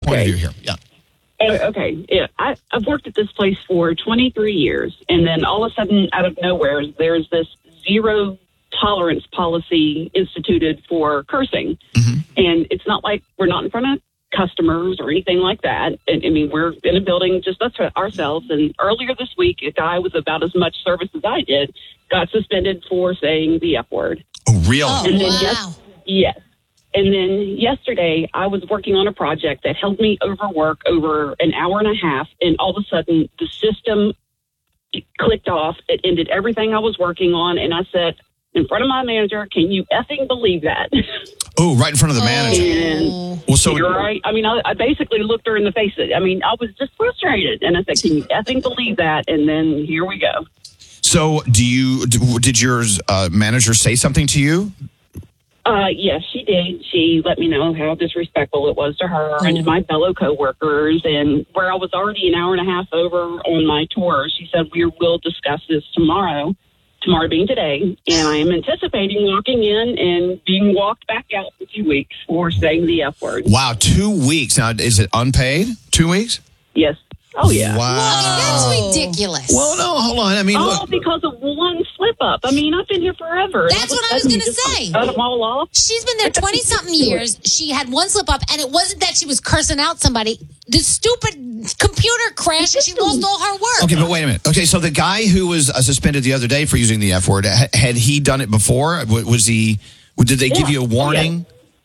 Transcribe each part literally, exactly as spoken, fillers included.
point Okay. of view here. Yeah. Uh, Okay, yeah, I, I've worked at this place for twenty-three years, and then all of a sudden, out of nowhere, there's this zero tolerance policy instituted for cursing. Mm-hmm. And it's not like we're not in front of customers or anything like that. And, I mean, we're in a building just us ourselves. And earlier this week, a guy with about as much service as I did got suspended for saying the F word. Oh, really? Oh, And then wow. yes, yes. And then yesterday, I was working on a project that held me over work over an hour and a half, and all of a sudden, the system clicked off. It ended everything I was working on, and I said, in front of my manager, can you effing believe that? Oh, right in front of the manager. And Well, so you're right. I mean, I, I basically looked her in the face. I mean, I was just frustrated, and I said, can you effing believe that? And then here we go. So, do you did your uh, manager say something to you? Uh, yes, she did. She let me know how disrespectful it was to her and to my fellow coworkers. And where I was already an hour and a half over on my tour, she said, we will discuss this tomorrow, tomorrow being today. And I am anticipating walking in and being walked back out for two weeks for saying the F word. Wow, two weeks. Now, is it unpaid? Two weeks? Yes. Oh, yeah. Wow. That's ridiculous. Well, no, hold on. I mean, All look. because of one slip up. I mean, I've been here forever. That's what I was going gonna say. Cut them all off. She's been there twenty-something years. She had one slip up, and it wasn't that she was cursing out somebody. The stupid computer crashed, and she lost all her work. Okay, but wait a minute. Okay, so the guy who was uh, suspended the other day for using the F word, ha- had he done it before? W- Was he, did they give Yeah. you a warning?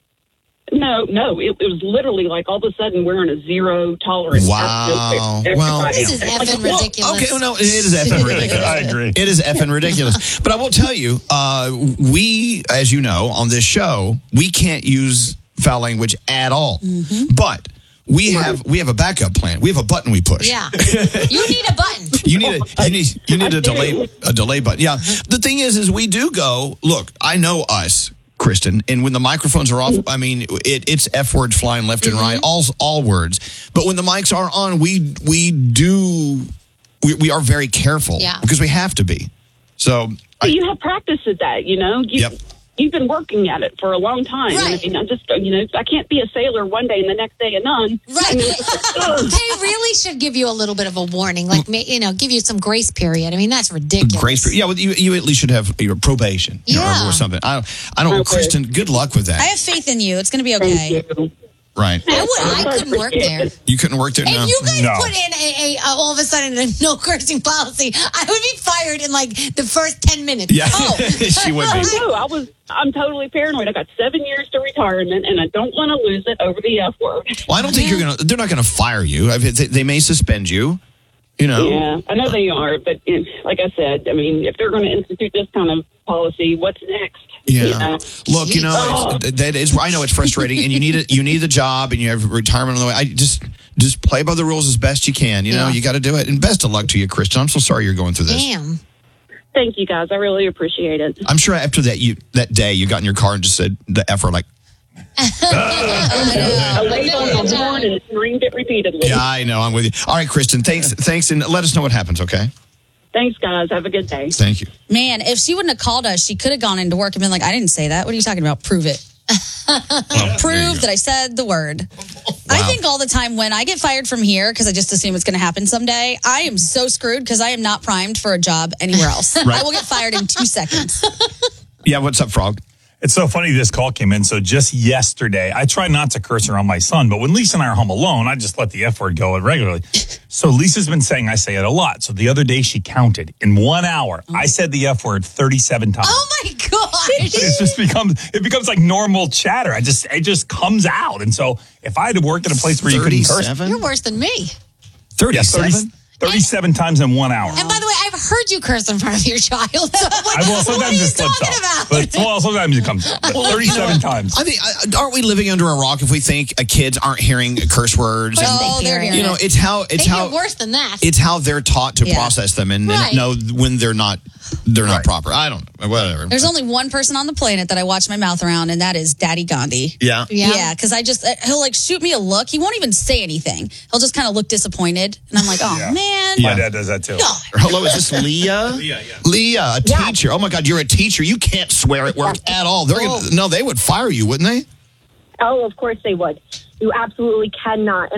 No, no. It, it was literally like all of a sudden we're in a zero tolerance. Wow. Everybody Well- else. This is effing Well, ridiculous. okay, well, no, it is effing ridiculous. I agree. It is effing ridiculous. But I will tell you, uh, we, as you know, on this show, we can't use foul language at all. But we have we have a backup plan. We have a button we push. Yeah. You need a button. You need a you need you need a delay a delay button. Yeah. The thing is, is we do go. Look, I know us, Kristen, and when the microphones are off, I mean, it, it's F words flying left and right, all all words. But when the mics are on, we we do we, we are very careful Yeah. because we have to be. So But you have practice at that, you know. You, Yep. You've been working at it for a long time. Right. I mean, I just, you know, I can't be a sailor one day and the next day a nun. Right. I mean, ugh. They really should give you a little bit of a warning, like, ma- you know, give you some grace period. I mean, that's ridiculous. grace period. Yeah, well, you you at least should have your probation, you know, Yeah. or, or something. I I don't, Okay. Kristen. Good luck with that. I have faith in you. It's going to be Thank okay. you. right? I would. I couldn't work there. You couldn't work there If now. you guys No. put in a, a uh, all of a sudden a no cursing policy, I would be fired in like the first ten minutes. Yeah, Oh. she would I be. know. I was. I'm totally paranoid. I got seven years to retirement, and I don't want to lose it over the F word. Well, I don't think you're gonna. They're not gonna fire you. I mean, they, they may suspend you. You know. Yeah, I know they are, but eh, like I said, I mean, if they're going to institute this kind of policy, what's next? Yeah. You know? Look, you know, Oh. it's, that is. I know it's frustrating, and you need it. You need the job, and you have retirement on the way. I just, just play by the rules as best you can. You know, Yeah. you got to do it. And best of luck to you, Kristen. I'm so sorry you're going through this. Damn. Thank you, guys. I really appreciate it. I'm sure after that, you that day, you got in your car and just said the F word, like, I laid on the horn and screamed it repeatedly. yeah, I know, I'm with you. All right, Kristen, thanks, thanks, and let us know what happens. Okay, Thanks, guys. Have a good day. thank you. Man, if she wouldn't have called us, she could have gone into work and been like, I didn't say that. What are you talking about? Prove it. Prove that I said the word. I think all the time when I get fired from here, because I just assume it's going to happen someday, I am so screwed because I am not primed for a job anywhere else. Right. I will get fired in two seconds. Yeah, what's up, Frog? It's so funny this call came in. So just yesterday, I try not to curse around my son, but when Lisa and I are home alone, I just let the F word go regularly. So Lisa's been saying I say it a lot. So the other day she counted. In one hour, I said the F word thirty-seven times. Oh my gosh. It just becomes it becomes like normal chatter. I just it just comes out. And so if I had to work at a place where you couldn't curse, thirty-seven? You're worse than me. yeah, thirty-seven? thirty, thirty-seven times in one hour. And by the way, I've heard you curse in front of your child. So what, I will what are sometimes you it slips talking out. about? But well, sometimes it comes out. But thirty-seven times. I think, uh, aren't we living under a rock if we think uh, kids aren't hearing curse words? Of And, course Oh, they they're hear hearing you know, it. it's how it's They how get worse than that. it's how they're taught to Yeah. process them and, Right. and know when they're not they're not proper. I don't know. Whatever. There's only one person on the planet that I watch my mouth around, and that is Daddy Gandhi. yeah. Yeah. Yeah, because I just, he'll like shoot me a look. He won't even say anything. He'll just kind of look disappointed. And I'm like, oh, Yeah. man. Yeah. My dad does that too. Hello, is this Leah? Leah, yeah. Leah, a teacher. Oh my God, you're a teacher. You can't swear at work at all. They're gonna, no, they would fire you, wouldn't they? Oh, of course they would. You absolutely cannot.